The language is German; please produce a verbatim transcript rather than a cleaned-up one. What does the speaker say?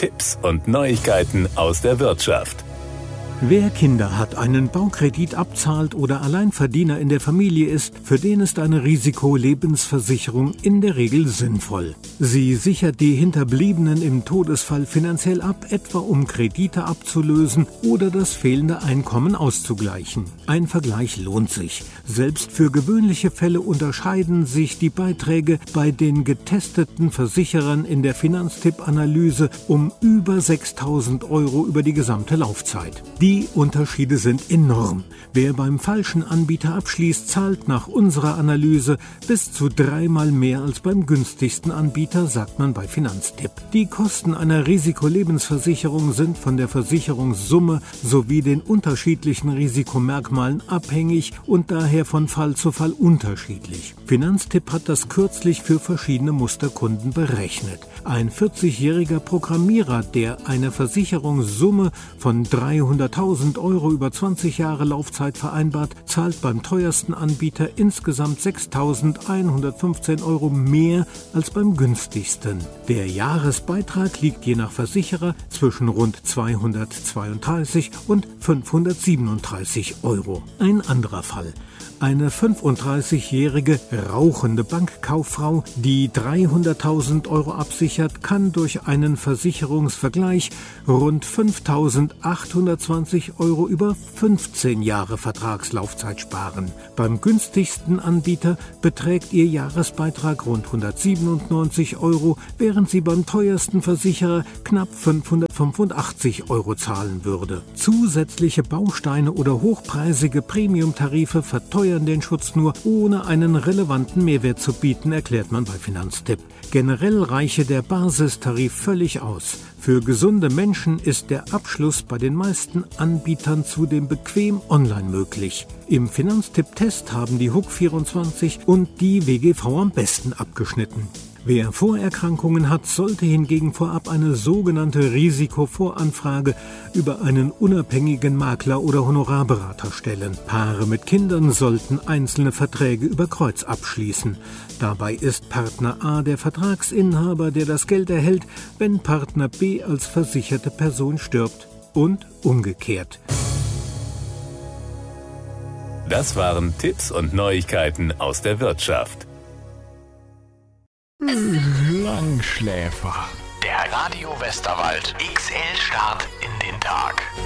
Tipps und Neuigkeiten aus der Wirtschaft. Wer Kinder hat, einen Baukredit abzahlt oder Alleinverdiener in der Familie ist, für den ist eine Risikolebensversicherung in der Regel sinnvoll. Sie sichert die Hinterbliebenen im Todesfall finanziell ab, etwa um Kredite abzulösen oder das fehlende Einkommen auszugleichen. Ein Vergleich lohnt sich. Selbst für gewöhnliche Fälle unterscheiden sich die Beiträge bei den getesteten Versicherern in der Finanztipp-Analyse um über sechstausend Euro über die gesamte Laufzeit. Die Unterschiede sind enorm. Wer beim falschen Anbieter abschließt, zahlt nach unserer Analyse bis zu dreimal mehr als beim günstigsten Anbieter, sagt man bei Finanztipp. Die Kosten einer Risikolebensversicherung sind von der Versicherungssumme sowie den unterschiedlichen Risikomerkmalen abhängig und daher von Fall zu Fall unterschiedlich. Finanztipp hat das kürzlich für verschiedene Musterkunden berechnet. Ein vierzigjähriger Programmierer, der eine Versicherungssumme von dreihunderttausend Euro über zwanzig Jahre Laufzeit vereinbart, zahlt beim teuersten Anbieter insgesamt sechstausendeinhundertfünfzehn Euro mehr als beim günstigsten. Der Jahresbeitrag liegt je nach Versicherer zwischen rund zweihundertzweiunddreißig und fünfhundertsiebenunddreißig Euro. Ein anderer Fall. Eine fünfunddreißigjährige rauchende Bankkauffrau, die dreihunderttausend Euro absichert, kann durch einen Versicherungsvergleich rund fünftausendachthundertzwanzig Euro über fünfzehn Jahre Vertragslaufzeit sparen. Beim günstigsten Anbieter beträgt ihr Jahresbeitrag rund hundertsiebenundneunzig Euro, während sie beim teuersten Versicherer knapp fünfhundertfünfundachtzig Euro zahlen würde. Zusätzliche Bausteine oder hochpreisige Premiumtarife verteuern den Schutz nur, ohne einen relevanten Mehrwert zu bieten, erklärt man bei Finanztipp. Generell reiche der Basistarif völlig aus. Für gesunde Menschen ist der Abschluss bei den meisten Anbietern zudem bequem online möglich. Im Finanztipp-Test haben die H U K vierundzwanzig und die W G V am besten abgeschnitten. Wer Vorerkrankungen hat, sollte hingegen vorab eine sogenannte Risikovoranfrage über einen unabhängigen Makler oder Honorarberater stellen. Paare mit Kindern sollten einzelne Verträge über Kreuz abschließen. Dabei ist Partner A der Vertragsinhaber, der das Geld erhält, wenn Partner B als versicherte Person stirbt, und umgekehrt. Das waren Tipps und Neuigkeiten aus der Wirtschaft. Langschläfer. Der Radio Westerwald X L-Start in den Tag.